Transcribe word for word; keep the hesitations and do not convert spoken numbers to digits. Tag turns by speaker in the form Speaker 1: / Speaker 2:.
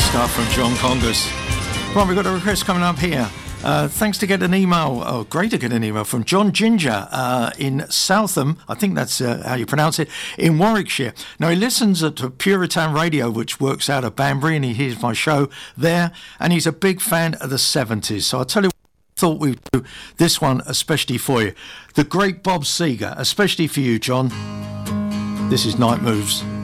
Speaker 1: stuff from John Congas. Right, we've got a request coming up here. Uh, thanks to get an email, oh, great to get an email from John Ginger uh, in Southam, I think that's uh, how you pronounce it, in Warwickshire. Now, he listens to Puritan Radio, which works out of Banbury, and he hears my show there, and he's a big fan of the seventies. So I'll tell you what, I thought we'd do this one especially for you. The great Bob Seger, especially for you, John. This is Night Moves.